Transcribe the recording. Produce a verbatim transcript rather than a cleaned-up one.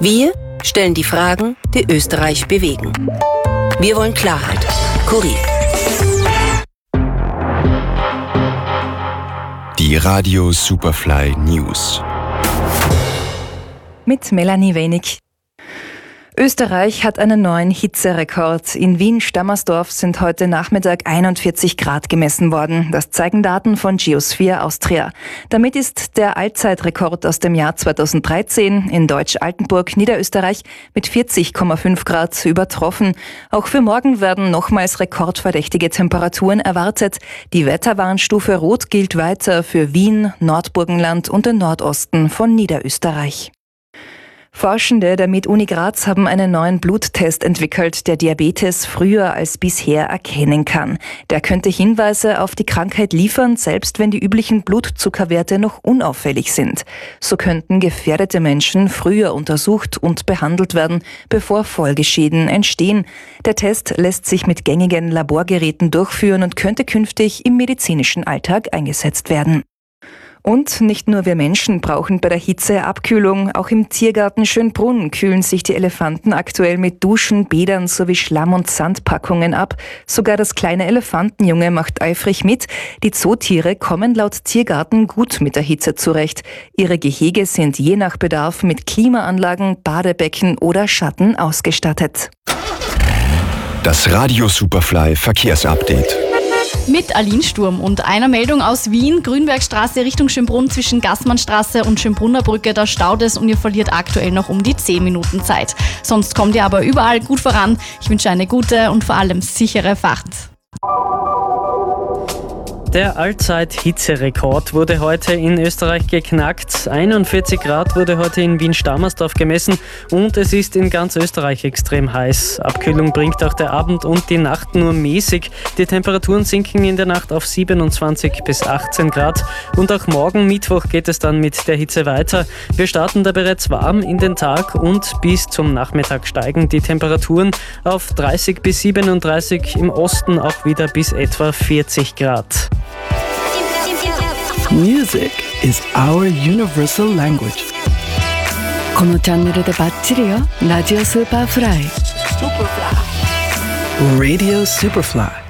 Wir stellen die Fragen, die Österreich bewegen. Wir wollen Klarheit. Kurier. Die Radio Superfly News. Mit Melanie Wenig. Österreich hat einen neuen Hitzerekord. In Wien-Stammersdorf sind heute Nachmittag einundvierzig Grad gemessen worden. Das zeigen Daten von Geosphere Austria. Damit ist der Allzeitrekord aus dem Jahr zweitausenddreizehn in Deutsch-Altenburg, Niederösterreich, mit vierzig Komma fünf Grad übertroffen. Auch für morgen werden nochmals rekordverdächtige Temperaturen erwartet. Die Wetterwarnstufe Rot gilt weiter für Wien, Nordburgenland und den Nordosten von Niederösterreich. Forschende der Med-Uni Graz haben einen neuen Bluttest entwickelt, der Diabetes früher als bisher erkennen kann. Der könnte Hinweise auf die Krankheit liefern, selbst wenn die üblichen Blutzuckerwerte noch unauffällig sind. So könnten gefährdete Menschen früher untersucht und behandelt werden, bevor Folgeschäden entstehen. Der Test lässt sich mit gängigen Laborgeräten durchführen und könnte künftig im medizinischen Alltag eingesetzt werden. Und nicht nur wir Menschen brauchen bei der Hitze Abkühlung. Auch im Tiergarten Schönbrunn kühlen sich die Elefanten aktuell mit Duschen, Bädern sowie Schlamm- und Sandpackungen ab. Sogar das kleine Elefantenjunge macht eifrig mit. Die Zootiere kommen laut Tiergarten gut mit der Hitze zurecht. Ihre Gehege sind je nach Bedarf mit Klimaanlagen, Badebecken oder Schatten ausgestattet. Das Radio Superfly Verkehrsupdate. Mit Aline Sturm und einer Meldung aus Wien, Grünbergstraße Richtung Schönbrunn zwischen Gassmannstraße und Schönbrunner Brücke, da staut es und ihr verliert aktuell noch um die zehn Minuten Zeit. Sonst kommt ihr aber überall gut voran. Ich wünsche eine gute und vor allem sichere Fahrt. Der Allzeit-Hitzerekord wurde heute in Österreich geknackt. einundvierzig Grad wurde heute in Wien-Stammersdorf gemessen und es ist in ganz Österreich extrem heiß. Abkühlung bringt auch der Abend und die Nacht nur mäßig. Die Temperaturen sinken in der Nacht auf siebenundzwanzig bis achtzehn Grad und auch morgen Mittwoch geht es dann mit der Hitze weiter. Wir starten da bereits warm in den Tag und bis zum Nachmittag steigen die Temperaturen auf dreißig bis siebenunddreißig, im Osten auch wieder bis etwa vierzig Grad. Music is our universal language. このチャンネルでバッチリよ。ラジオスーパーフライ。 Radio Superfly.